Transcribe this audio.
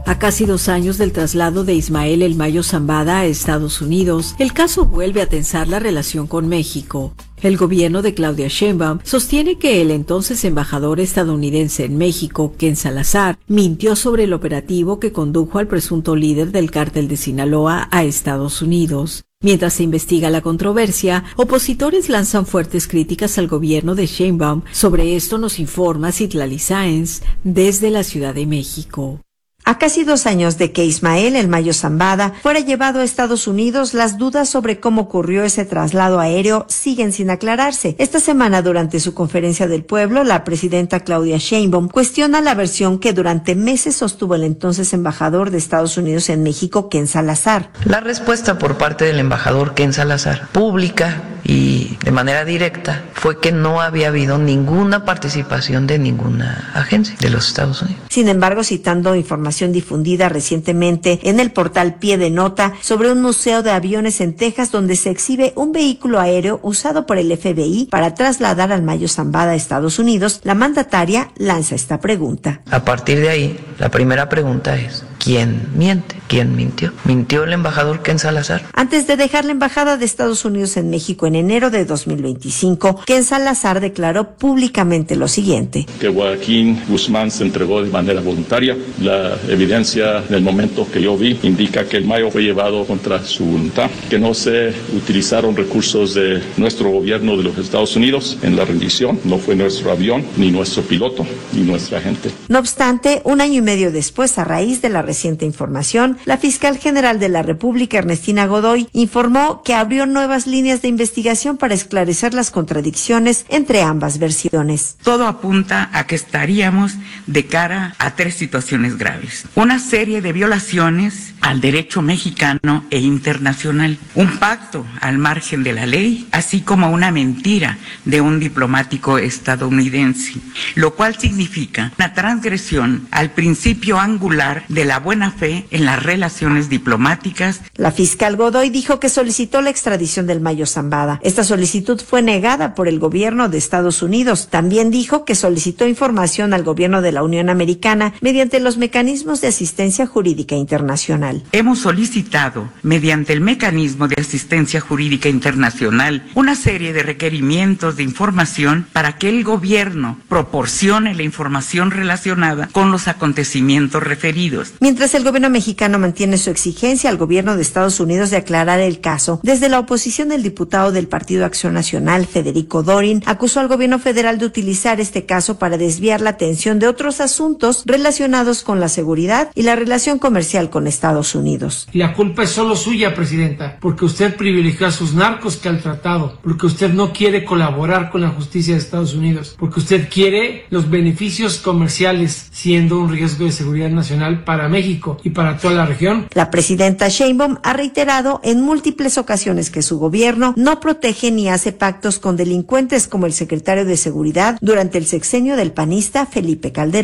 A casi 2 años del traslado de Ismael El Mayo Zambada a Estados Unidos, el caso vuelve a tensar la relación con México. El gobierno de Claudia Sheinbaum sostiene que el entonces embajador estadounidense en México, Ken Salazar, mintió sobre el operativo que condujo al presunto líder del cártel de Sinaloa a Estados Unidos. Mientras se investiga la controversia, opositores lanzan fuertes críticas al gobierno de Sheinbaum. Sobre esto nos informa Citlali Sáenz desde la Ciudad de México. A casi 2 años de que Ismael El Mayo Zambada fuera llevado a Estados Unidos, las dudas sobre cómo ocurrió ese traslado aéreo siguen sin aclararse. Esta semana, durante su conferencia del pueblo, la presidenta Claudia Sheinbaum cuestiona la versión que durante meses sostuvo el entonces embajador de Estados Unidos en México, Ken Salazar. La respuesta por parte del embajador Ken Salazar, pública y de manera directa, fue que no había habido ninguna participación de ninguna agencia de los Estados Unidos. Sin embargo, citando información difundida recientemente en el portal Pie de Nota sobre un museo de aviones en Texas donde se exhibe un vehículo aéreo usado por el FBI para trasladar al Mayo Zambada a Estados Unidos, la mandataria lanza esta pregunta. A partir de ahí, la primera pregunta es, ¿quién miente? ¿Quién mintió? ¿Mintió el embajador Ken Salazar? Antes de dejar la embajada de Estados Unidos en México en enero de 2025, Ken Salazar declaró públicamente lo siguiente. Que Joaquín Guzmán se entregó de manera voluntaria. La evidencia del momento que yo vi indica que el Mayo fue llevado contra su voluntad, que no se utilizaron recursos de nuestro gobierno de los Estados Unidos en la rendición. No fue nuestro avión, ni nuestro piloto, ni nuestra gente. No obstante, 1 año y medio después, a raíz de la reciente información, la fiscal general de la República, Ernestina Godoy, informó que abrió nuevas líneas de investigación para esclarecer las contradicciones entre ambas versiones. Todo apunta a que estaríamos de cara a 3 situaciones graves. Una serie de violaciones al derecho mexicano e internacional, un pacto al margen de la ley, así como una mentira de un diplomático estadounidense, lo cual significa una transgresión al principio angular de la buena fe en las relaciones diplomáticas. La fiscal Godoy dijo que solicitó la extradición del Mayo Zambada. Esta solicitud fue negada por el gobierno de Estados Unidos. También dijo que solicitó información al gobierno de la Unión Americana mediante los mecanismos de asistencia jurídica internacional. Hemos solicitado, mediante el mecanismo de asistencia jurídica internacional, una serie de requerimientos de información para que el gobierno proporcione la información relacionada con los acontecimientos referidos. Mientras el gobierno mexicano mantiene su exigencia al gobierno de Estados Unidos de aclarar el caso, desde la oposición el diputado del Partido Acción Nacional, Federico Dorin, acusó al gobierno federal de utilizar este caso para desviar la atención de otros asuntos relacionados con la seguridad y la relación comercial con Estados Unidos. La culpa es solo suya, presidenta, porque usted privilegió a sus narcos que al tratado, porque usted no quiere colaborar con la justicia de Estados Unidos, porque usted quiere los beneficios comerciales, siendo un riesgo de seguridad nacional para México y para toda la región. La presidenta Sheinbaum ha reiterado en múltiples ocasiones que su gobierno no protege ni hace pactos con delincuentes como el secretario de Seguridad durante el sexenio del panista Felipe Calderón.